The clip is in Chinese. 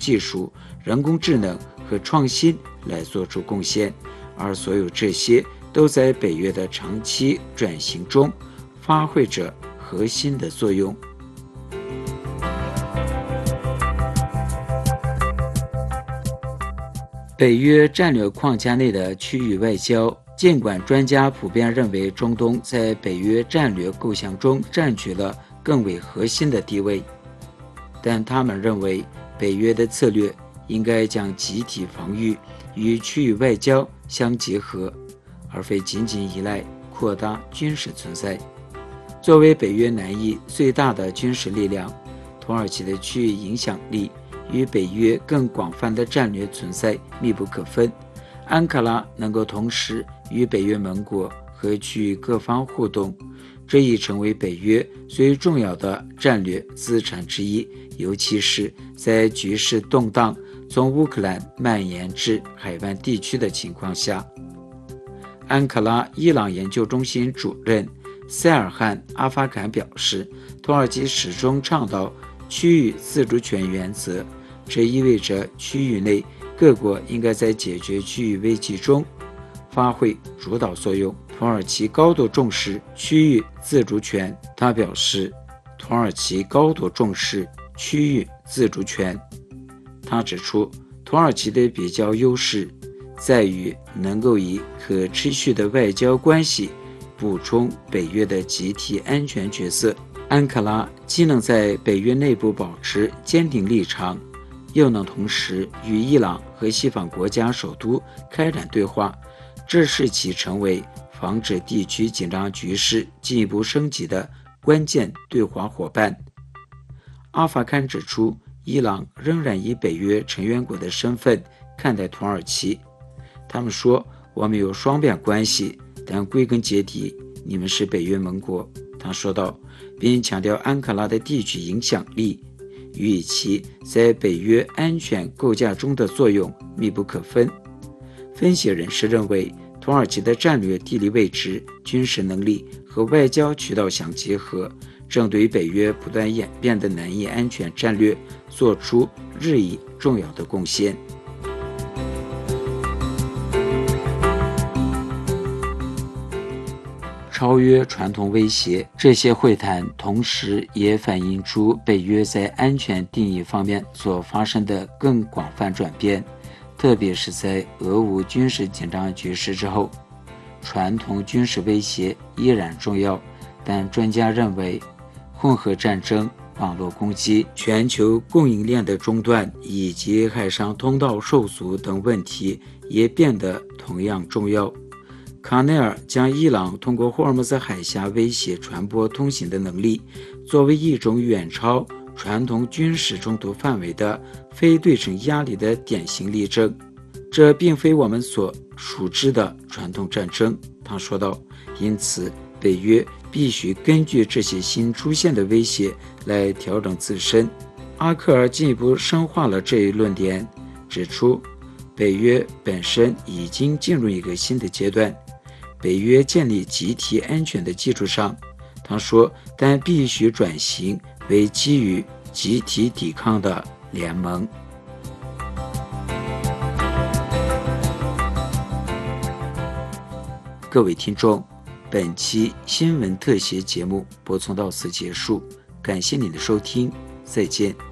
技术、人工智能和创新来做出贡献，而所有这些都在北约的长期转型中发挥着核心的作用。北约战略框架内的区域外交，尽管专家普遍认为中东在北约战略构想中占据了更为核心的地位，但他们认为北约的策略应该将集体防御与区域外交相结合，而非仅仅依赖扩大军事存在。作为北约南翼最大的军事力量，土耳其的区域影响力与北约更广泛的战略存在密不可分。安卡拉能够同时与北约盟国和区域各方互动，这已成为北约最重要的战略资产之一，尤其是在局势动荡从乌克兰蔓延至海湾地区的情况下。安卡拉伊朗研究中心主任塞尔汗·阿法坎表示，土耳其始终倡导区域自主权原则，这意味着区域内各国应该在解决区域危机中发挥主导作用。土耳其高度重视区域自主权，他表示，土耳其高度重视区域自主权。他指出，土耳其的比较优势在于能够以可持续的外交关系补充北约的集体安全角色。安卡拉既能在北约内部保持坚定立场，又能同时与伊朗和西方国家首都开展对话，这使其成为防止地区紧张局势进一步升级的关键对话伙伴。阿法坎指出，伊朗仍然以北约成员国的身份看待土耳其。他们说，我们有双边关系，但归根结底，你们是北约盟国。他说道，并强调安卡拉的地区影响力与其在北约安全构架中的作用密不可分。分析人士认为，土耳其的战略地理位置、军事能力和外交渠道相结合，正对北约不断演变的南翼安全战略做出日益重要的贡献。超越传统威胁，这些会谈同时也反映出北约在安全定义方面所发生的更广泛转变，特别是在俄乌军事紧张局势之后。传统军事威胁依然重要，但专家认为，混合战争、网络攻击、全球供应链的中断以及海上通道受阻等问题也变得同样重要。卡内尔将伊朗通过霍尔木兹海峡威胁传播通信的能力作为一种远超传统军事冲突范围的非对称压力的典型例证。这并非我们所熟知的传统战争，他说道。因此，北约必须根据这些新出现的威胁来调整自身。阿克尔进一步深化了这一论点，指出北约本身已经进入一个新的阶段。北约建立集体安全的基础上，他说，但必须转型为基于集体抵抗的联盟。各位听众，本期新闻特写节目播送到此结束，感谢您的收听，再见。